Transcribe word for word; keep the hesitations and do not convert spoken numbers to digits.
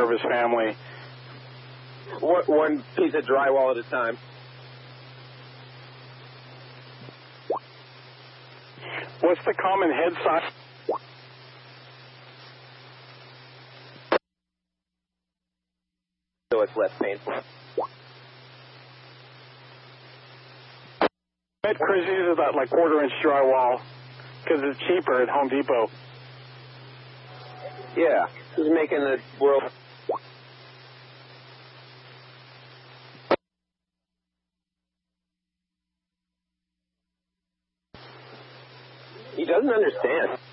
of his family. One, one piece of drywall at a time. What's the common head size? So it's less painful. Bet Chris uses that like quarter inch drywall because it's cheaper at Home Depot. Yeah, he's making the world. He doesn't understand.